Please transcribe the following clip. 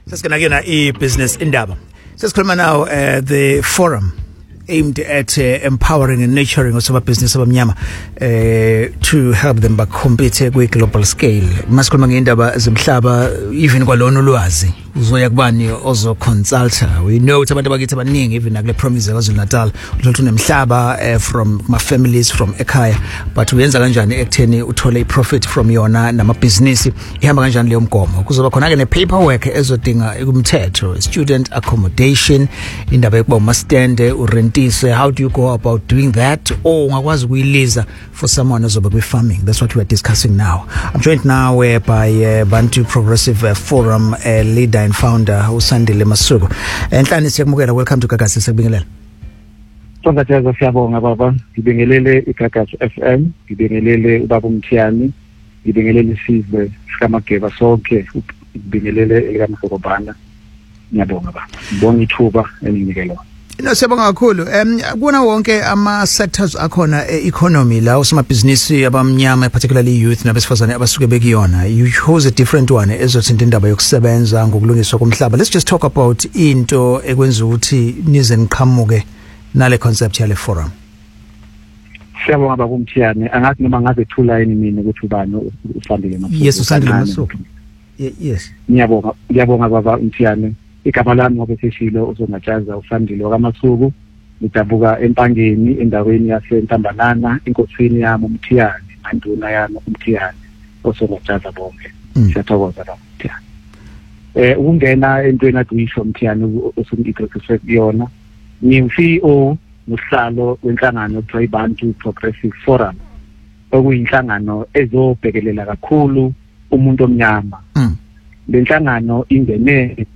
Sesikanakena i-business indaba. Sesikhuluma now the forum aimed at empowering and nurturing osoba business abamnyama to help them compete kwi global scale. Masikhuluma ngeindaba zemhlaba even kwalona ulwazi uzoya kubani ozo consulta. We know ukuthi abantu bakithi abaningi even nakule promise yaKwaZulu Natal uthola nemhlaba from my families from ekhaya, but uyenza kanjani ekutheni uthole iprofit from yona nama business ihamba kanjani leyo mgomo. Kuzoba khona ke ne paperwork ezodinga ikumthetho, student accommodation, indaba yokuba umastende urentise. How do you go about doing that? Or ungakwazi ukuyiliza for someone ozoba kwi farming? That's what we are discussing now. I'm joined now by Bantu Progressive Forum leader and founder uSandile Masuku. Enhlani siyakumukela, welcome to Gagasi. Sikubingelela. Songathaza siyabonga baba, ngibingelele iGagasi FM, ngibingelele ubaba uMthiyani, ngibingelele isizwe sikaMageba sonke, ngibingelele elikaMsokobana. Ngiyabonga baba. Ngibonga ithuba eningikelwa. No, siyabonga kakhulu. Kuna wonke ama sectors akhona economy la osomabhizinisi abamnyama, particularly youth nabesifazane abasuke bekuyona. You chose a different one ezothinta indaba yokusebenza ngokulungiswa komhlaba. Let's just talk about into ekwenza ukuthi nize niqhamuke nale concept yale forum. Siyabonga baba uMthiyani, angathi noma ngabe thula yini mina ukuthi ubani uSandile Masuku. Yes, uSandile Masuku. Yes. Ngiyabonga baba uMthiyani. Igama lami ngoba seshilo uzongatshaza uSandile waKaMasuku, ngidabuka empangeni endaweni yaseNtambalana, inkosini yami uMthiyani, anduna yami uMthiyani osongatshaza bonke. Siyathokoza la uMthiyani. Ukungena entweni athi uyisho uMthiyani osungigqekise kuyona. Ngi-CEO nohlalo wenhlangano okuthiwa Bantu Progressive Forum, okuyinhlangano ezobhekelela kakhulu umuntu omnyama. Lenhlangano ingene